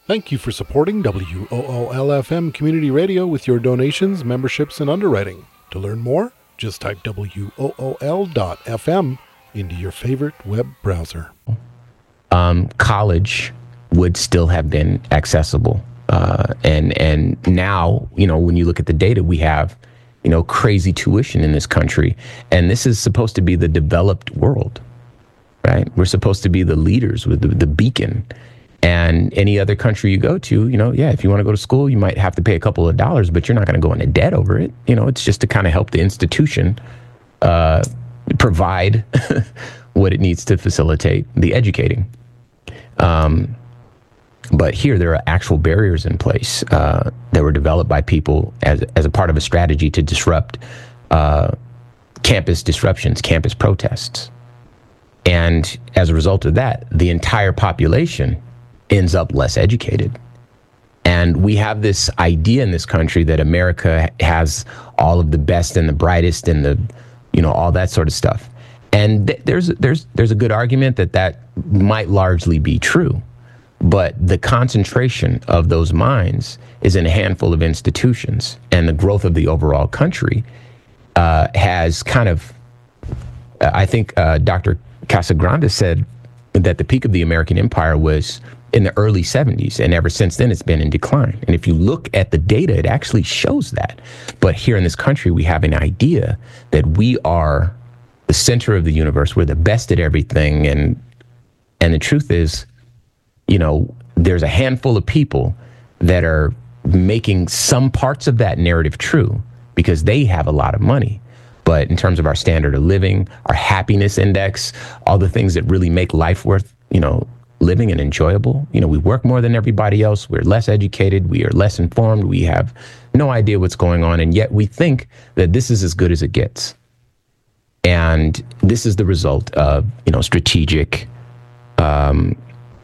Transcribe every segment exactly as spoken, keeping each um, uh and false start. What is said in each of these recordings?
Thank you for supporting W O O L F M Community Radio with your donations, memberships, and underwriting. To learn more, just type W O O L dot F M into your favorite web browser. Um, college would still have been accessible. Uh, and and now, you know, when you look at the data, we have, you know, crazy tuition in this country. And this is supposed to be the developed world, right? We're supposed to be the leaders with the, the beacon. And any other country you go to, you know, yeah, if you want to go to school, you might have to pay a couple of dollars, but you're not going to go into debt over it. You know, it's just to kind of help the institution uh, provide what it needs to facilitate the educating. Um, but here, there are actual barriers in place uh, that were developed by people as as a part of a strategy to disrupt uh, campus disruptions, campus protests. And as a result of that, the entire population ends up less educated. And we have this idea in this country that America has all of the best and the brightest and the, you know, all that sort of stuff. And th- there's there's there's a good argument that that might largely be true. But the concentration of those minds is in a handful of institutions, and the growth of the overall country uh, has kind of, uh, I think uh, Doctor Casagrande said that the peak of the American empire was in the early seventies, and ever since then it's been in decline. And if you look at the data, it actually shows that. But here in this country, we have an idea that we are the center of the universe, we're the best at everything, and and the truth is, you know, there's a handful of people that are making some parts of that narrative true because they have a lot of money. But in terms of our standard of living, our happiness index, all the things that really make life worth, you know, living and enjoyable, you know, we work more than everybody else. We're less educated. We are less informed. We have no idea what's going on. And yet we think that this is as good as it gets. And this is the result of, you know, strategic um,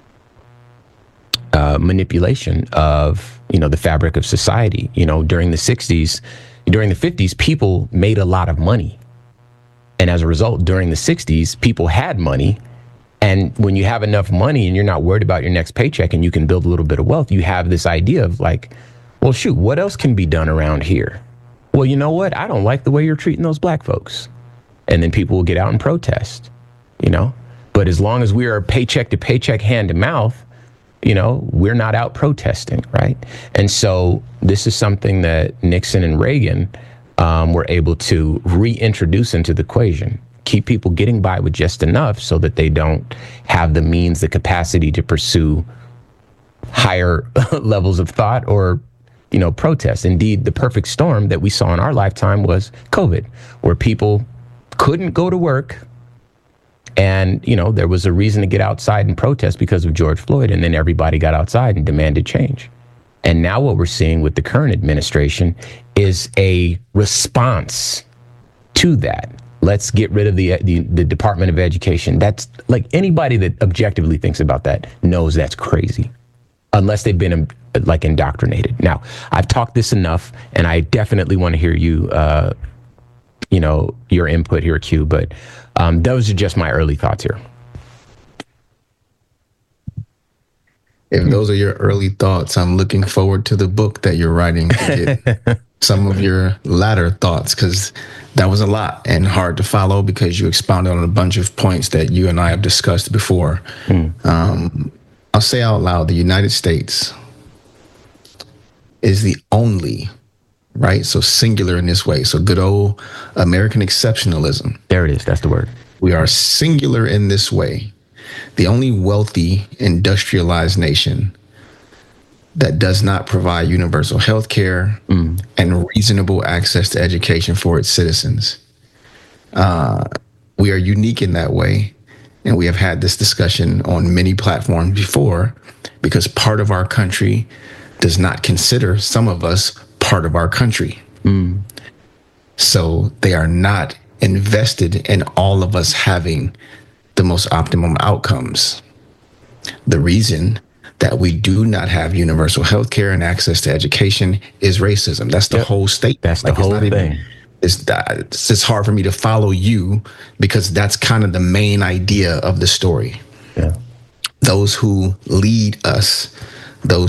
uh, manipulation of, you know, the fabric of society. You know, during the sixties, during the fifties, people made a lot of money. And as a result, during the sixties, people had money. And when you have enough money and you're not worried about your next paycheck and you can build a little bit of wealth, you have this idea of like, well, shoot, what else can be done around here? Well, you know what? I don't like the way you're treating those black folks. And then people will get out and protest, you know? But as long as we are paycheck to paycheck, hand to mouth, you know, we're not out protesting, right? And so this is something that Nixon and Reagan um, were able to reintroduce into the equation. Keep people getting by with just enough so that they don't have the means, the capacity to pursue higher levels of thought or, you know, protest. Indeed, the perfect storm that we saw in our lifetime was COVID, where people couldn't go to work. And, you know, there was a reason to get outside and protest because of George Floyd. And then everybody got outside and demanded change. And now what we're seeing with the current administration is a response to that. Let's get rid of the, the the Department of Education. That's like anybody that objectively thinks about that knows that's crazy, unless they've been um, like indoctrinated. Now, I've talked this enough, and I definitely want to hear you, uh, you know, your input here, Q. But um, those are just my early thoughts here. If those are your early thoughts, I'm looking forward to the book that you're writing to get some of your latter thoughts, because that was a lot and hard to follow because you expounded on a bunch of points that you and I have discussed before. Mm. Um, I'll say out loud, the United States is the only, right? So singular in this way. So good old American exceptionalism. There it is. That's the word. We are singular in this way. The only wealthy, industrialized nation that does not provide universal health care mm. and reasonable access to education for its citizens. Uh, we are unique in that way. And we have had this discussion on many platforms before, because part of our country does not consider some of us part of our country. Mm. So they are not invested in all of us having the most optimum outcomes. The reason that we do not have universal health care and access to education is racism. That's the yep. whole state. That's like, the whole thing. Even, it's, it's just hard for me to follow you, because that's kind of the main idea of the story. Yeah. Those who lead us, those